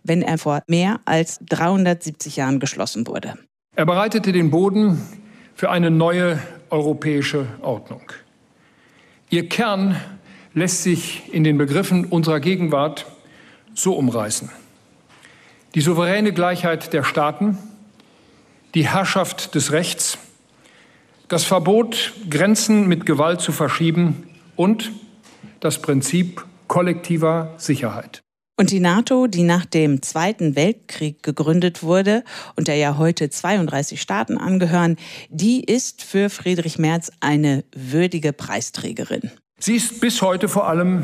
wenn er vor mehr als 370 Jahren geschlossen wurde. Er bereitete den Boden für eine neue europäische Ordnung. Ihr Kern lässt sich in den Begriffen unserer Gegenwart so umreißen: die souveräne Gleichheit der Staaten, die Herrschaft des Rechts, das Verbot, Grenzen mit Gewalt zu verschieben und das Prinzip kollektiver Sicherheit. Und die NATO, die nach dem Zweiten Weltkrieg gegründet wurde und der ja heute 32 Staaten angehören, die ist für Friedrich Merz eine würdige Preisträgerin. Sie ist bis heute vor allem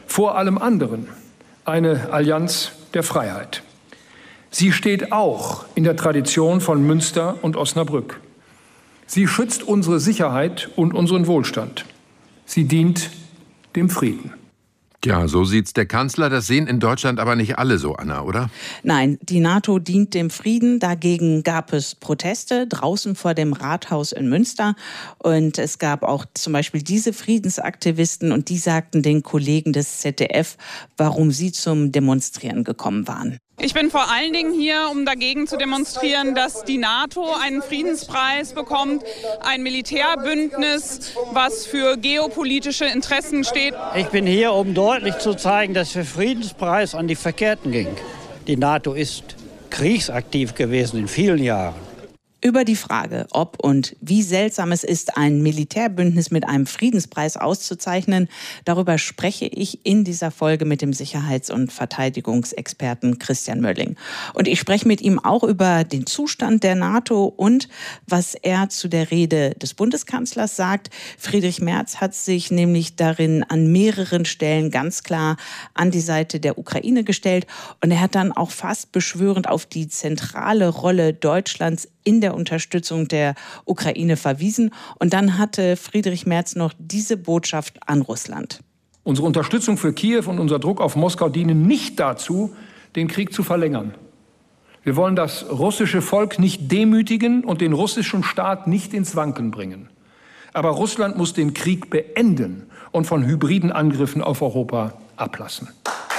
anderen eine Allianz der Freiheit. Sie steht auch in der Tradition von Münster und Osnabrück. Sie schützt unsere Sicherheit und unseren Wohlstand. Sie dient dem Frieden. Ja, so sieht's der Kanzler. Das sehen in Deutschland aber nicht alle so, Anna, oder? Nein, die NATO dient dem Frieden. Dagegen gab es Proteste draußen vor dem Rathaus in Münster. Und es gab auch zum Beispiel diese Friedensaktivisten, und die sagten den Kollegen des ZDF, warum sie zum Demonstrieren gekommen waren. Ich bin vor allen Dingen hier, um dagegen zu demonstrieren, dass die NATO einen Friedenspreis bekommt, ein Militärbündnis, was für geopolitische Interessen steht. Ich bin hier, um deutlich zu zeigen, dass der Friedenspreis an die Verkehrten ging. Die NATO ist kriegsaktiv gewesen in vielen Jahren. Über die Frage, ob und wie seltsam es ist, ein Militärbündnis mit einem Friedenspreis auszuzeichnen, darüber spreche ich in dieser Folge mit dem Sicherheits- und Verteidigungsexperten Christian Mölling. Und ich spreche mit ihm auch über den Zustand der NATO und was er zu der Rede des Bundeskanzlers sagt. Friedrich Merz hat sich nämlich darin an mehreren Stellen ganz klar an die Seite der Ukraine gestellt. Und er hat dann auch fast beschwörend auf die zentrale Rolle Deutschlands in der Unterstützung der Ukraine verwiesen. Und dann hatte Friedrich Merz noch diese Botschaft an Russland. Unsere Unterstützung für Kiew und unser Druck auf Moskau dienen nicht dazu, den Krieg zu verlängern. Wir wollen das russische Volk nicht demütigen und den russischen Staat nicht ins Wanken bringen. Aber Russland muss den Krieg beenden und von hybriden Angriffen auf Europa ablassen.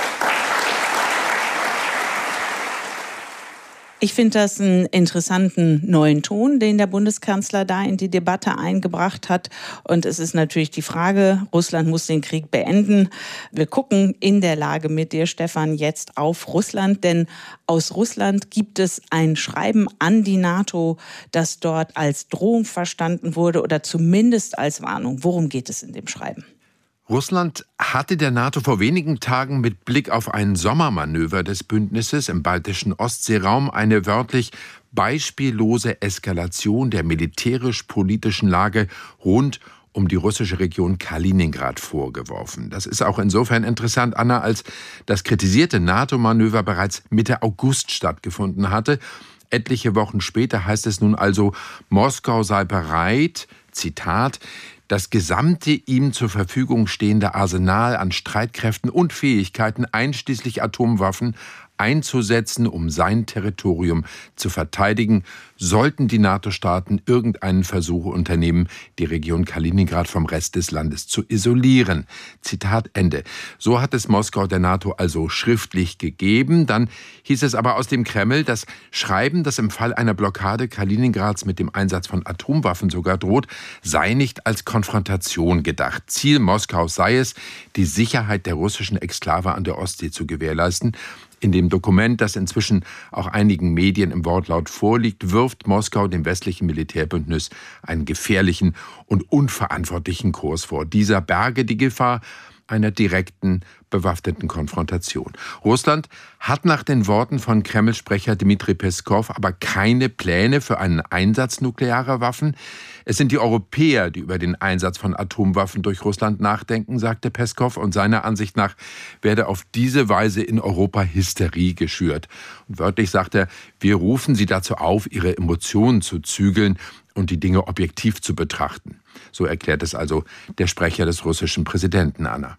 Ich finde das einen interessanten neuen Ton, den der Bundeskanzler da in die Debatte eingebracht hat. Und es ist natürlich die Frage, Russland muss den Krieg beenden. Wir gucken in der Lage mit dir, Stefan, jetzt auf Russland. Denn aus Russland gibt es ein Schreiben an die NATO, das dort als Drohung verstanden wurde oder zumindest als Warnung. Worum geht es in dem Schreiben? Russland hatte der NATO vor wenigen Tagen mit Blick auf ein Sommermanöver des Bündnisses im baltischen Ostseeraum eine wörtlich beispiellose Eskalation der militärisch-politischen Lage rund um die russische Region Kaliningrad vorgeworfen. Das ist auch insofern interessant, Anna, als das kritisierte NATO-Manöver bereits Mitte August stattgefunden hatte. Etliche Wochen später heißt es nun also, Moskau sei bereit, Zitat, das gesamte ihm zur Verfügung stehende Arsenal an Streitkräften und Fähigkeiten, einschließlich Atomwaffen, einzusetzen, um sein Territorium zu verteidigen, sollten die NATO-Staaten irgendeinen Versuch unternehmen, die Region Kaliningrad vom Rest des Landes zu isolieren. Zitat Ende. So hat es Moskau der NATO also schriftlich gegeben. Dann hieß es aber aus dem Kreml, das Schreiben, das im Fall einer Blockade Kaliningrads mit dem Einsatz von Atomwaffen sogar droht, sei nicht als Konfrontation gedacht. Ziel Moskaus sei es, die Sicherheit der russischen Exklave an der Ostsee zu gewährleisten. In dem Dokument, das inzwischen auch einigen Medien im Wortlaut vorliegt, wirft Moskau dem westlichen Militärbündnis einen gefährlichen und unverantwortlichen Kurs vor. Dieser berge die Gefahr einer direkten bewaffneten Konfrontation. Russland hat nach den Worten von Kreml-Sprecher Dmitri Peskow aber keine Pläne für einen Einsatz nuklearer Waffen. Es sind die Europäer, die über den Einsatz von Atomwaffen durch Russland nachdenken, sagte Peskow. Und seiner Ansicht nach werde auf diese Weise in Europa Hysterie geschürt. Und wörtlich sagt er, wir rufen sie dazu auf, ihre Emotionen zu zügeln und die Dinge objektiv zu betrachten. So erklärt es also der Sprecher des russischen Präsidenten, Anna.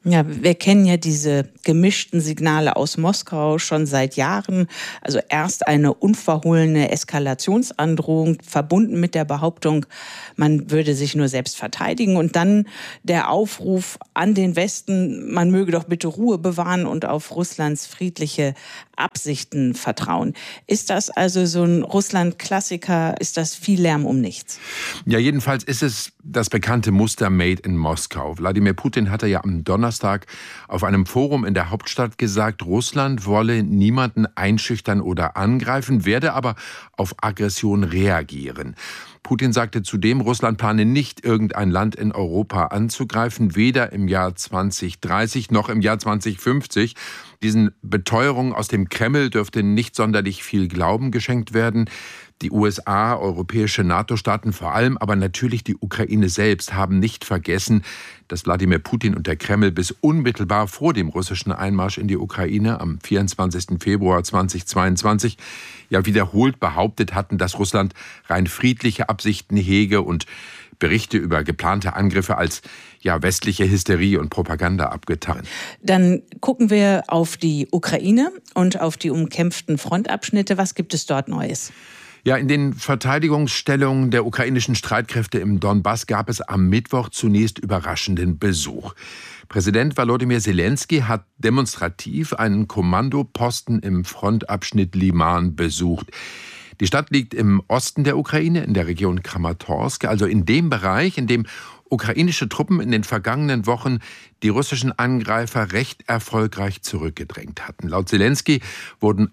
Ja, wir kennen ja diese gemischten Signale aus Moskau schon seit Jahren. Also erst eine unverhohlene Eskalationsandrohung, verbunden mit der Behauptung, man würde sich nur selbst verteidigen. Und dann der Aufruf an den Westen, man möge doch bitte Ruhe bewahren und auf Russlands friedliche Absichten vertrauen. Ist das also so ein Russland-Klassiker? Ist das viel Lärm um nichts? Ja, jedenfalls ist es das bekannte Muster Made in Moskau. Wladimir Putin hatte ja am Donnerstag auf einem Forum in der Hauptstadt gesagt, Russland wolle niemanden einschüchtern oder angreifen, werde aber auf Aggression reagieren. Putin sagte zudem, Russland plane nicht, irgendein Land in Europa anzugreifen, weder im Jahr 2030 noch im Jahr 2050. Diesen Beteuerungen aus dem Kreml dürfte nicht sonderlich viel Glauben geschenkt werden. Die USA, europäische NATO-Staaten vor allem, aber natürlich die Ukraine selbst haben nicht vergessen, dass Wladimir Putin und der Kreml bis unmittelbar vor dem russischen Einmarsch in die Ukraine am 24. Februar 2022 ja wiederholt behauptet hatten, dass Russland rein friedliche Absichten hege und Berichte über geplante Angriffe als westliche Hysterie und Propaganda abgetan. Dann gucken wir auf die Ukraine und auf die umkämpften Frontabschnitte. Was gibt es dort Neues? Ja, in den Verteidigungsstellungen der ukrainischen Streitkräfte im Donbass gab es am Mittwoch zunächst überraschenden Besuch. Präsident Volodymyr Zelensky hat demonstrativ einen Kommandoposten im Frontabschnitt Liman besucht. Die Stadt liegt im Osten der Ukraine, in der Region Kramatorsk, also in dem Bereich, in dem ukrainische Truppen in den vergangenen Wochen die russischen Angreifer recht erfolgreich zurückgedrängt hatten. Laut Zelensky wurden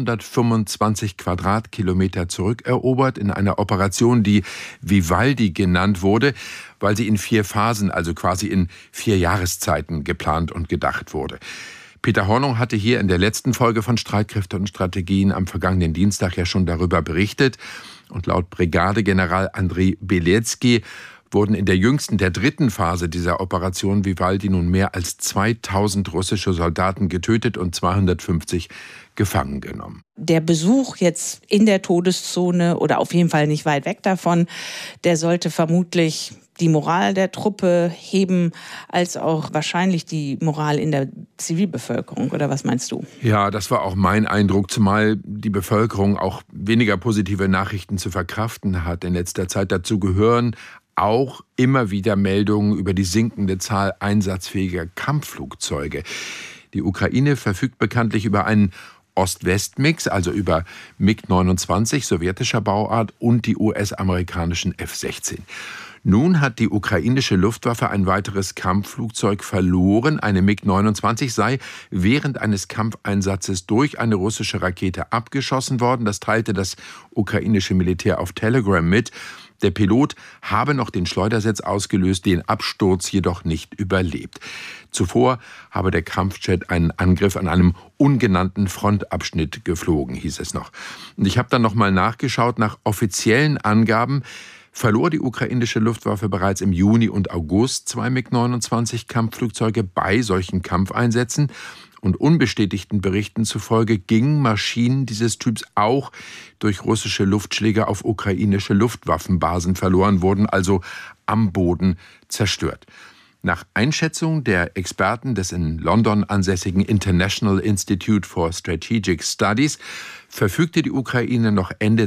125 Quadratkilometer zurückerobert in einer Operation, die Vivaldi genannt wurde, weil sie in 4 Phasen, also quasi in 4 Jahreszeiten geplant und gedacht wurde. Peter Hornung hatte hier in der letzten Folge von Streitkräfte und Strategien am vergangenen Dienstag ja schon darüber berichtet. Und laut Brigadegeneral Andriy Beletsky wurden in der jüngsten, der 3. Phase dieser Operation Vivaldi nun mehr als 2000 russische Soldaten getötet und 250 gefangen genommen. Der Besuch jetzt in der Todeszone oder auf jeden Fall nicht weit weg davon, der sollte vermutlich die Moral der Truppe heben, als auch wahrscheinlich die Moral in der Zivilbevölkerung. Oder was meinst du? Ja, das war auch mein Eindruck, zumal die Bevölkerung auch weniger positive Nachrichten zu verkraften hat in letzter Zeit. Dazu gehören auch immer wieder Meldungen über die sinkende Zahl einsatzfähiger Kampfflugzeuge. Die Ukraine verfügt bekanntlich über einen Ost-West-Mix, also über MiG-29 sowjetischer Bauart und die US-amerikanischen F-16. Nun hat die ukrainische Luftwaffe ein weiteres Kampfflugzeug verloren. Eine MiG-29 sei während eines Kampfeinsatzes durch eine russische Rakete abgeschossen worden. Das teilte das ukrainische Militär auf Telegram mit. Der Pilot habe noch den Schleudersitz ausgelöst, den Absturz jedoch nicht überlebt. Zuvor habe der Kampfjet einen Angriff an einem ungenannten Frontabschnitt geflogen, hieß es noch. Und ich habe dann noch mal nachgeschaut. Nach offiziellen Angaben verlor die ukrainische Luftwaffe bereits im Juni und August 2 MiG-29 Kampfflugzeuge bei solchen Kampfeinsätzen. Und unbestätigten Berichten zufolge gingen Maschinen dieses Typs auch durch russische Luftschläge auf ukrainische Luftwaffenbasen verloren, wurden also am Boden zerstört. Nach Einschätzung der Experten des in London ansässigen International Institute for Strategic Studies verfügte die Ukraine noch Ende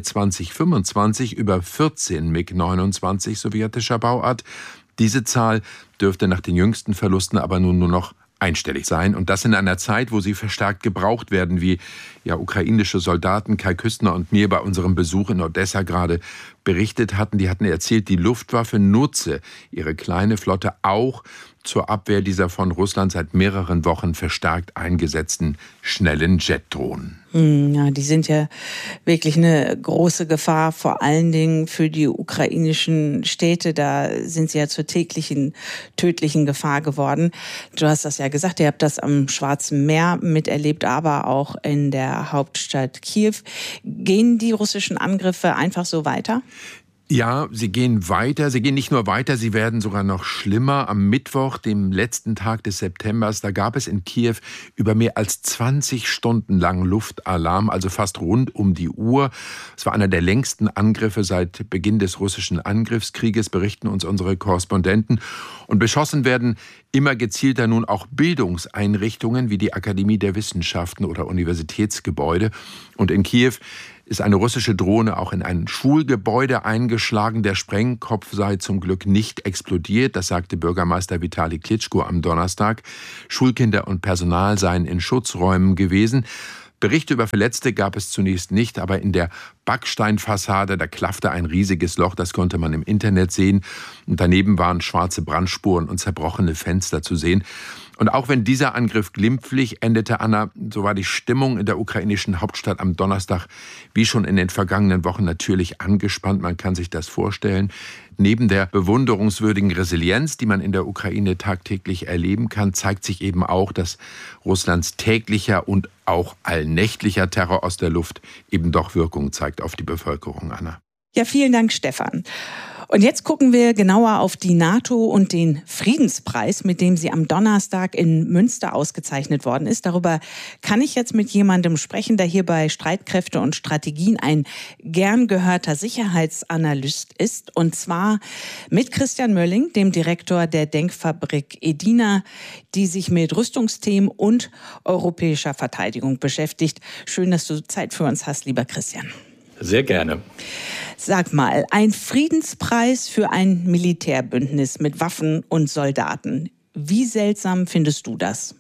2025 über 14 MiG-29 sowjetischer Bauart. Diese Zahl dürfte nach den jüngsten Verlusten aber nun nur noch einstellig sein. Und das in einer Zeit, wo sie verstärkt gebraucht werden, wie ukrainische Soldaten Kai Küstner und mir bei unserem Besuch in Odessa gerade berichtet hatten. Die hatten erzählt, die Luftwaffe nutze ihre kleine Flotte auch zur Abwehr dieser von Russland seit mehreren Wochen verstärkt eingesetzten schnellen Jetdrohnen. Ja, die sind ja wirklich eine große Gefahr, vor allen Dingen für die ukrainischen Städte. Da sind sie ja zur täglichen tödlichen Gefahr geworden. Du hast das ja gesagt, ihr habt das am Schwarzen Meer miterlebt, aber auch in der Hauptstadt Kiew. Gehen die russischen Angriffe einfach so weiter? Ja, sie gehen weiter. Sie gehen nicht nur weiter, sie werden sogar noch schlimmer. Am Mittwoch, dem letzten Tag des Septembers, da gab es in Kiew über mehr als 20 Stunden lang Luftalarm, also fast rund um die Uhr. Es war einer der längsten Angriffe seit Beginn des russischen Angriffskrieges, berichten uns unsere Korrespondenten. Und beschossen werden immer gezielter nun auch Bildungseinrichtungen wie die Akademie der Wissenschaften oder Universitätsgebäude. Und in Kiew ist eine russische Drohne auch in ein Schulgebäude eingeschlagen. Der Sprengkopf sei zum Glück nicht explodiert, das sagte Bürgermeister Vitali Klitschko am Donnerstag. Schulkinder und Personal seien in Schutzräumen gewesen. Berichte über Verletzte gab es zunächst nicht, aber in der Backsteinfassade, da klaffte ein riesiges Loch, das konnte man im Internet sehen. Und daneben waren schwarze Brandspuren und zerbrochene Fenster zu sehen. Und auch wenn dieser Angriff glimpflich endete, Anna, so war die Stimmung in der ukrainischen Hauptstadt am Donnerstag wie schon in den vergangenen Wochen natürlich angespannt. Man kann sich das vorstellen. Neben der bewunderungswürdigen Resilienz, die man in der Ukraine tagtäglich erleben kann, zeigt sich eben auch, dass Russlands täglicher und auch allnächtlicher Terror aus der Luft eben doch Wirkung zeigt auf die Bevölkerung, Anna. Ja, vielen Dank, Stefan. Und jetzt gucken wir genauer auf die NATO und den Friedenspreis, mit dem sie am Donnerstag in Münster ausgezeichnet worden ist. Darüber kann ich jetzt mit jemandem sprechen, der hier bei Streitkräfte und Strategien ein gern gehörter Sicherheitsanalyst ist. Und zwar mit Christian Mölling, dem Direktor der Denkfabrik EDINA, die sich mit Rüstungsthemen und europäischer Verteidigung beschäftigt. Schön, dass du Zeit für uns hast, lieber Christian. Sehr gerne. Sag mal, ein Friedenspreis für ein Militärbündnis mit Waffen und Soldaten. Wie seltsam findest du das?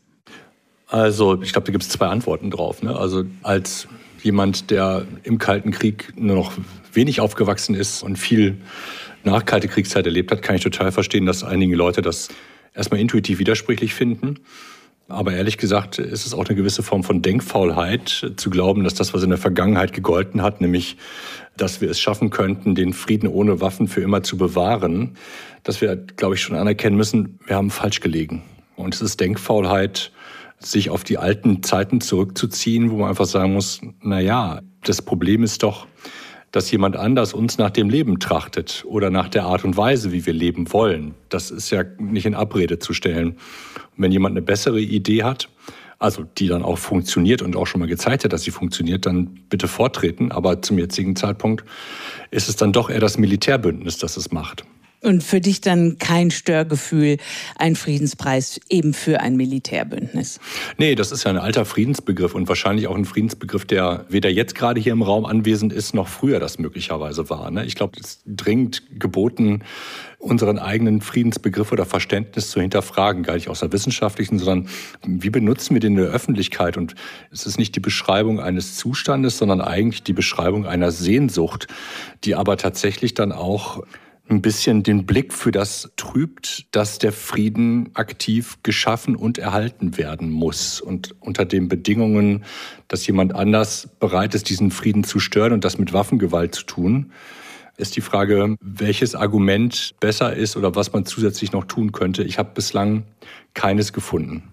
Also, ich glaube, da gibt es 2 Antworten drauf. Also als jemand, der im Kalten Krieg nur noch wenig aufgewachsen ist und viel nach Kalte Kriegszeit erlebt hat, kann ich total verstehen, dass einige Leute das erstmal intuitiv widersprüchlich finden. Aber ehrlich gesagt ist es auch eine gewisse Form von Denkfaulheit, zu glauben, dass das, was in der Vergangenheit gegolten hat, nämlich, dass wir es schaffen könnten, den Frieden ohne Waffen für immer zu bewahren, dass wir, glaube ich, schon anerkennen müssen, wir haben falsch gelegen. Und es ist Denkfaulheit, sich auf die alten Zeiten zurückzuziehen, wo man einfach sagen muss, das Problem ist doch, dass jemand anders uns nach dem Leben trachtet oder nach der Art und Weise, wie wir leben wollen. Das ist ja nicht in Abrede zu stellen. Und wenn jemand eine bessere Idee hat, also die dann auch funktioniert und auch schon mal gezeigt hat, dass sie funktioniert, dann bitte vortreten. Aber zum jetzigen Zeitpunkt ist es dann doch eher das Militärbündnis, das es macht. Und für dich dann kein Störgefühl, ein Friedenspreis eben für ein Militärbündnis? Nee, das ist ja ein alter Friedensbegriff und wahrscheinlich auch ein Friedensbegriff, der weder jetzt gerade hier im Raum anwesend ist, noch früher das möglicherweise war. Ich glaube, es ist dringend geboten, unseren eigenen Friedensbegriff oder Verständnis zu hinterfragen, gar nicht aus der wissenschaftlichen, sondern wie benutzen wir den in der Öffentlichkeit? Und es ist nicht die Beschreibung eines Zustandes, sondern eigentlich die Beschreibung einer Sehnsucht, die aber tatsächlich dann auch ein bisschen den Blick für das trübt, dass der Frieden aktiv geschaffen und erhalten werden muss. Und unter den Bedingungen, dass jemand anders bereit ist, diesen Frieden zu stören und das mit Waffengewalt zu tun, ist die Frage, welches Argument besser ist oder was man zusätzlich noch tun könnte. Ich habe bislang keines gefunden.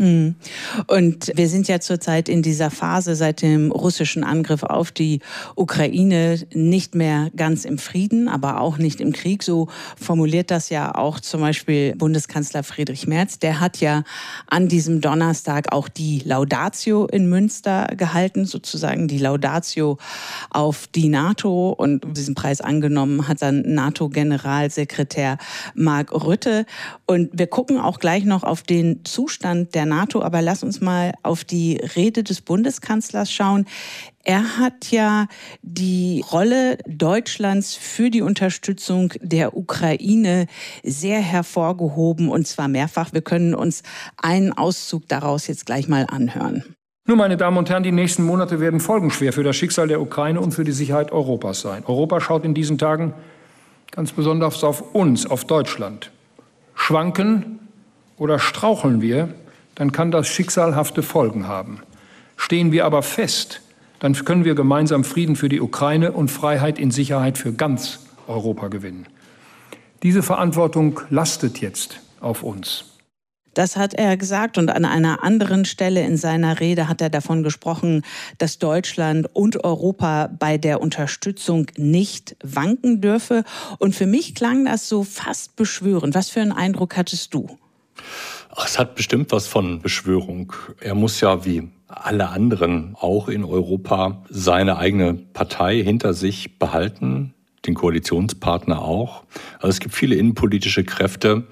Und wir sind ja zurzeit in dieser Phase seit dem russischen Angriff auf die Ukraine nicht mehr ganz im Frieden, aber auch nicht im Krieg. So formuliert das ja auch zum Beispiel Bundeskanzler Friedrich Merz. Der hat ja an diesem Donnerstag auch die Laudatio in Münster gehalten, sozusagen die Laudatio auf die NATO. Und diesen Preis angenommen hat dann NATO-Generalsekretär Mark Rutte. Und wir gucken auch gleich noch auf den Zustand der NATO, aber lass uns mal auf die Rede des Bundeskanzlers schauen. Er hat ja die Rolle Deutschlands für die Unterstützung der Ukraine sehr hervorgehoben, und zwar mehrfach. Wir können uns einen Auszug daraus jetzt gleich mal anhören. Nun, meine Damen und Herren, die nächsten Monate werden folgenschwer für das Schicksal der Ukraine und für die Sicherheit Europas sein. Europa schaut in diesen Tagen ganz besonders auf uns, auf Deutschland. Schwanken oder straucheln wir, dann kann das schicksalhafte Folgen haben. Stehen wir aber fest, dann können wir gemeinsam Frieden für die Ukraine und Freiheit in Sicherheit für ganz Europa gewinnen. Diese Verantwortung lastet jetzt auf uns. Das hat er gesagt, und an einer anderen Stelle in seiner Rede hat er davon gesprochen, dass Deutschland und Europa bei der Unterstützung nicht wanken dürfe. Und für mich klang das so fast beschwörend. Was für einen Eindruck hattest du? Es hat bestimmt was von Beschwörung. Er muss ja wie alle anderen auch in Europa seine eigene Partei hinter sich behalten, den Koalitionspartner auch. Also es gibt viele innenpolitische Kräfte,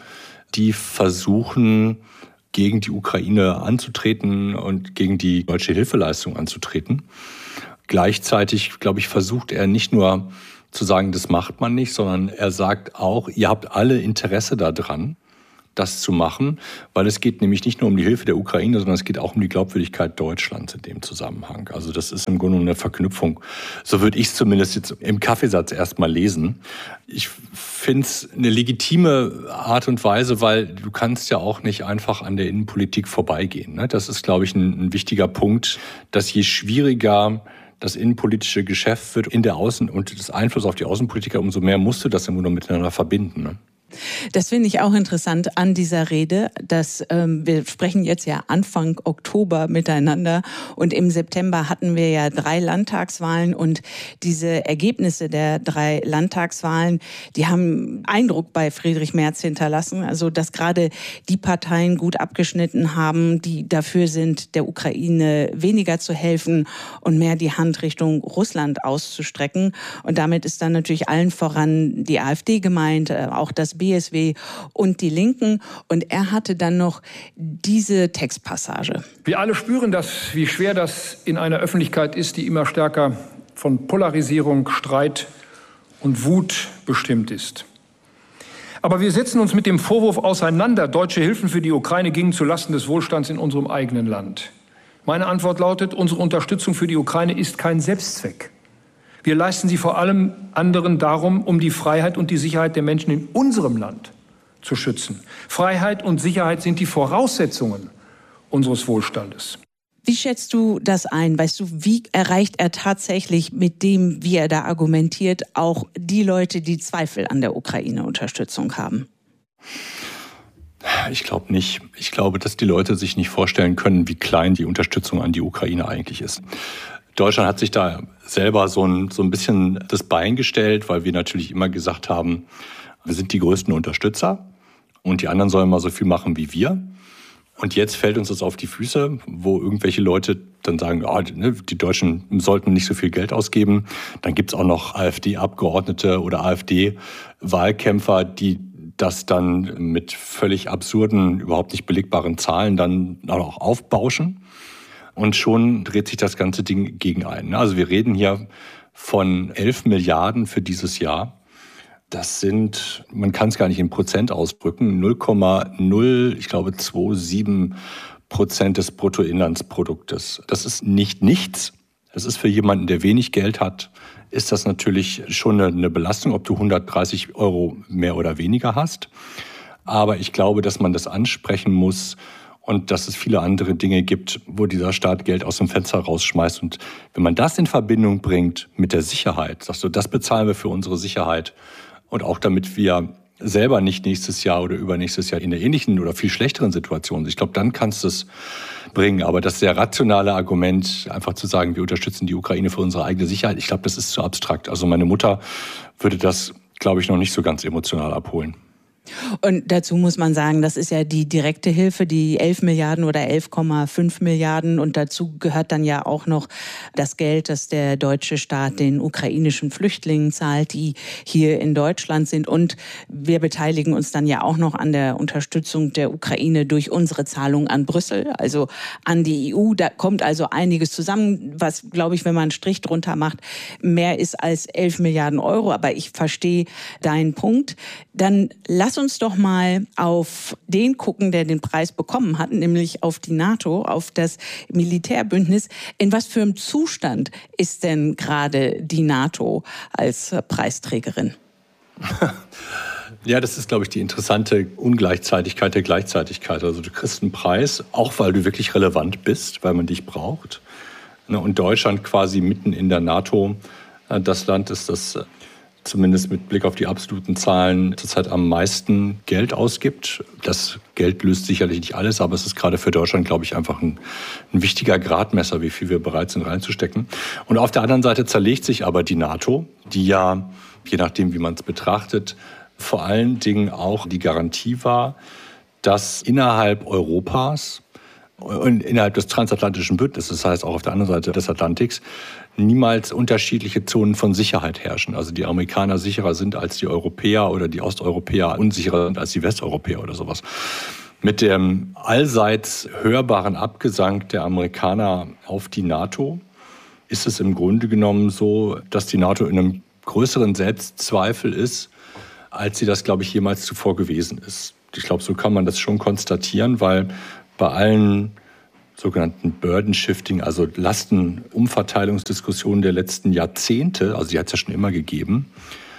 die versuchen, gegen die Ukraine anzutreten und gegen die deutsche Hilfeleistung anzutreten. Gleichzeitig, glaube ich, versucht er nicht nur zu sagen, das macht man nicht, sondern er sagt auch, ihr habt alle Interesse daran, das zu machen, weil es geht nämlich nicht nur um die Hilfe der Ukraine, sondern es geht auch um die Glaubwürdigkeit Deutschlands in dem Zusammenhang. Also das ist im Grunde eine Verknüpfung. So würde ich es zumindest jetzt im Kaffeesatz erstmal lesen. Ich finde es eine legitime Art und Weise, weil du kannst ja auch nicht einfach an der Innenpolitik vorbeigehen. Ne? Das ist, glaube ich, ein wichtiger Punkt, dass je schwieriger das innenpolitische Geschäft wird in der Außen- und das Einfluss auf die Außenpolitiker, umso mehr musst du das im Grunde miteinander verbinden. Ne? Das finde ich auch interessant an dieser Rede, dass wir sprechen jetzt ja Anfang Oktober miteinander und im September hatten wir ja 3 Landtagswahlen und diese Ergebnisse der 3 Landtagswahlen, die haben Eindruck bei Friedrich Merz hinterlassen, also dass gerade die Parteien gut abgeschnitten haben, die dafür sind, der Ukraine weniger zu helfen und mehr die Hand Richtung Russland auszustrecken. Und damit ist dann natürlich allen voran die AfD gemeint, auch das BSW und die Linken. Und er hatte dann noch diese Textpassage. Wir alle spüren das, wie schwer das in einer Öffentlichkeit ist, die immer stärker von Polarisierung, Streit und Wut bestimmt ist. Aber wir setzen uns mit dem Vorwurf auseinander, deutsche Hilfen für die Ukraine gingen zulasten des Wohlstands in unserem eigenen Land. Meine Antwort lautet, unsere Unterstützung für die Ukraine ist kein Selbstzweck. Wir leisten sie vor allem anderen darum, um die Freiheit und die Sicherheit der Menschen in unserem Land zu schützen. Freiheit und Sicherheit sind die Voraussetzungen unseres Wohlstandes. Wie schätzt du das ein? Weißt du, wie erreicht er tatsächlich mit dem, wie er da argumentiert, auch die Leute, die Zweifel an der Ukraine-Unterstützung haben? Ich glaube nicht. Ich glaube, dass die Leute sich nicht vorstellen können, wie klein die Unterstützung an die Ukraine eigentlich ist. Deutschland hat sich da selber so ein bisschen das Bein gestellt, weil wir natürlich immer gesagt haben, wir sind die größten Unterstützer und die anderen sollen mal so viel machen wie wir. Und jetzt fällt uns das auf die Füße, wo irgendwelche Leute dann sagen, die Deutschen sollten nicht so viel Geld ausgeben. Dann gibt es auch noch AfD-Abgeordnete oder AfD-Wahlkämpfer, die das dann mit völlig absurden, überhaupt nicht belegbaren Zahlen dann auch aufbauschen. Und schon dreht sich das ganze Ding gegen einen. Also wir reden hier von 11 Milliarden für dieses Jahr. Das sind, man kann es gar nicht in Prozent ausdrücken, 0,27% des Bruttoinlandsproduktes. Das ist nicht nichts. Das ist für jemanden, der wenig Geld hat, ist das natürlich schon eine Belastung, ob du 130 € mehr oder weniger hast. Aber ich glaube, dass man das ansprechen muss und dass es viele andere Dinge gibt, wo dieser Staat Geld aus dem Fenster rausschmeißt. Und wenn man das in Verbindung bringt mit der Sicherheit, sagst du, das bezahlen wir für unsere Sicherheit und auch damit wir selber nicht nächstes Jahr oder übernächstes Jahr in einer ähnlichen oder viel schlechteren Situation sind. Ich glaube, dann kannst du es bringen. Aber das sehr rationale Argument, einfach zu sagen, wir unterstützen die Ukraine für unsere eigene Sicherheit, ich glaube, das ist zu abstrakt. Also meine Mutter würde das, glaube ich, noch nicht so ganz emotional abholen. Und dazu muss man sagen, das ist ja die direkte Hilfe, die 11 Milliarden oder 11,5 Milliarden. Und dazu gehört dann ja auch noch das Geld, das der deutsche Staat den ukrainischen Flüchtlingen zahlt, die hier in Deutschland sind. Und wir beteiligen uns dann ja auch noch an der Unterstützung der Ukraine durch unsere Zahlung an Brüssel, also an die EU. Da kommt also einiges zusammen, was, glaube ich, wenn man einen Strich drunter macht, mehr ist als 11 Milliarden Euro. Aber ich verstehe deinen Punkt. Dann lass uns doch mal auf den gucken, der den Preis bekommen hat, nämlich auf die NATO, auf das Militärbündnis. In was für einem Zustand ist denn gerade die NATO als Preisträgerin? Ja, das ist, glaube ich, die interessante Ungleichzeitigkeit der Gleichzeitigkeit. Also du kriegst einen Preis, auch weil du wirklich relevant bist, weil man dich braucht. Und Deutschland quasi mitten in der NATO, das Land ist, das zumindest mit Blick auf die absoluten Zahlen zurzeit am meisten Geld ausgibt. Das Geld löst sicherlich nicht alles, aber es ist gerade für Deutschland, glaube ich, einfach ein wichtiger Gradmesser, wie viel wir bereit sind reinzustecken. Und auf der anderen Seite zerlegt sich aber die NATO, die ja, je nachdem, wie man es betrachtet, vor allen Dingen auch die Garantie war, dass innerhalb Europas und innerhalb des transatlantischen Bündnisses, das heißt auch auf der anderen Seite des Atlantiks, niemals unterschiedliche Zonen von Sicherheit herrschen. Also die Amerikaner sicherer sind als die Europäer oder die Osteuropäer unsicherer sind als die Westeuropäer oder sowas. Mit dem allseits hörbaren Abgesang der Amerikaner auf die NATO ist es im Grunde genommen so, dass die NATO in einem größeren Selbstzweifel ist, als sie das, glaube ich, jemals zuvor gewesen ist. Ich glaube, so kann man das schon konstatieren, weil bei allen sogenannten Burden-Shifting, also Lastenumverteilungsdiskussionen der letzten Jahrzehnte, also die hat es ja schon immer gegeben,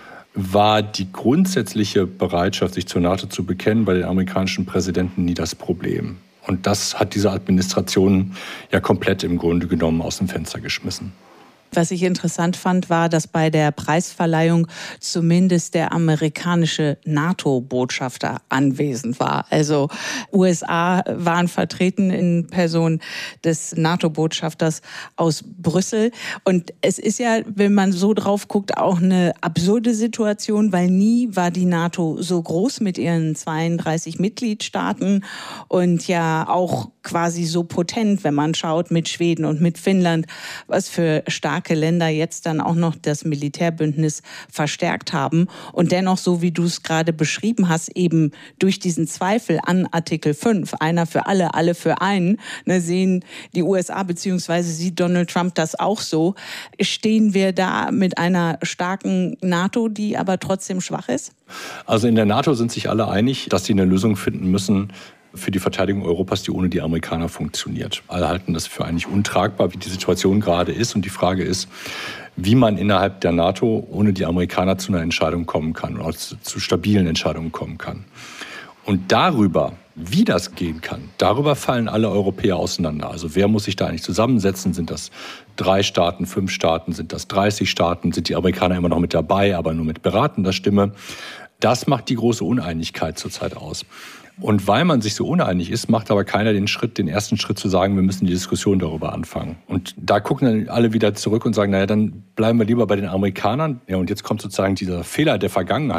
war die grundsätzliche Bereitschaft, sich zur NATO zu bekennen, bei den amerikanischen Präsidenten nie das Problem. Und das hat diese Administration ja komplett im Grunde genommen aus dem Fenster geschmissen. Was ich interessant fand, war, dass bei der Preisverleihung zumindest der amerikanische NATO-Botschafter anwesend war. Also USA waren vertreten in Person des NATO-Botschafters aus Brüssel. Und es ist ja, wenn man so drauf guckt, auch eine absurde Situation, weil nie war die NATO so groß mit ihren 32 Mitgliedstaaten und ja auch quasi so potent, wenn man schaut, mit Schweden und mit Finnland, was für starke Länder jetzt dann auch noch das Militärbündnis verstärkt haben. Und dennoch, so wie du es gerade beschrieben hast, eben durch diesen Zweifel an Artikel 5, einer für alle, alle für einen, sehen die USA bzw. sieht Donald Trump das auch so. Stehen wir da mit einer starken NATO, die aber trotzdem schwach ist? Also in der NATO sind sich alle einig, dass sie eine Lösung finden müssen für die Verteidigung Europas, die ohne die Amerikaner funktioniert. Alle halten das für eigentlich untragbar, wie die Situation gerade ist. Und die Frage ist, wie man innerhalb der NATO ohne die Amerikaner zu einer Entscheidung kommen kann oder zu stabilen Entscheidungen kommen kann. Und darüber, wie das gehen kann, darüber fallen alle Europäer auseinander. Also wer muss sich da eigentlich zusammensetzen? Sind das 3 Staaten, 5 Staaten? Sind das 30 Staaten? Sind die Amerikaner immer noch mit dabei, aber nur mit beratender Stimme? Das macht die große Uneinigkeit zurzeit aus. Und weil man sich so uneinig ist, macht aber keiner den ersten Schritt zu sagen, wir müssen die Diskussion darüber anfangen. Und da gucken dann alle wieder zurück und sagen, naja, dann bleiben wir lieber bei den Amerikanern. Ja, und jetzt kommt sozusagen dieser Fehler der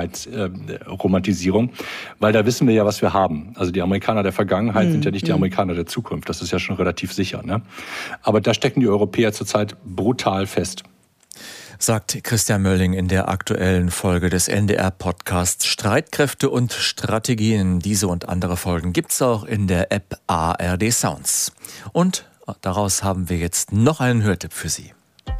Vergangenheitsromantisierung, weil da wissen wir ja, was wir haben. Also die Amerikaner der Vergangenheit sind ja nicht die Amerikaner der Zukunft. Das ist ja schon relativ sicher, ne? Aber da stecken die Europäer zurzeit brutal fest. Sagt Christian Mölling in der aktuellen Folge des NDR-Podcasts Streitkräfte und Strategien. Diese und andere Folgen gibt's auch in der App ARD Sounds. Und daraus haben wir jetzt noch einen Hörtipp für Sie.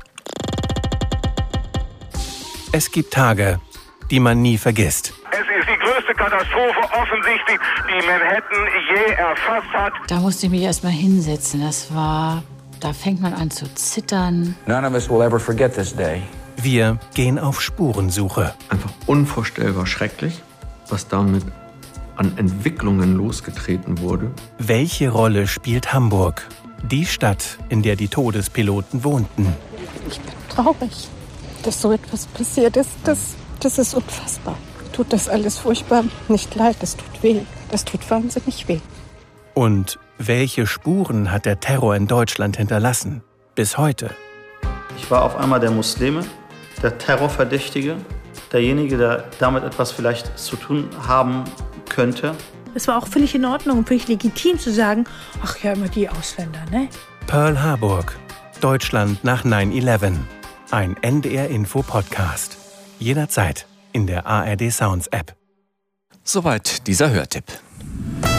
Es gibt Tage, die man nie vergisst. Es ist die größte Katastrophe offensichtlich, die Manhattan je erfasst hat. Da musste ich mich erst mal hinsetzen. Da fängt man an zu zittern. None of us will ever forget this day. Wir gehen auf Spurensuche. Einfach unvorstellbar schrecklich, was damit an Entwicklungen losgetreten wurde. Welche Rolle spielt Hamburg? Die Stadt, in der die Todespiloten wohnten. Ich bin traurig, dass so etwas passiert ist. Das ist unfassbar. Tut das alles furchtbar nicht leid, das tut weh. Das tut wahnsinnig weh. Und welche Spuren hat der Terror in Deutschland hinterlassen? Bis heute. Ich war auf einmal der Muslime, der Terrorverdächtige, derjenige, der damit etwas vielleicht zu tun haben könnte. Es war auch völlig in Ordnung und völlig legitim zu sagen, ach ja, immer die Ausländer, ne? Pearl Harburg, Deutschland nach 9/11. Ein NDR-Info-Podcast. Jederzeit in der ARD Sounds App. Soweit dieser Hörtipp.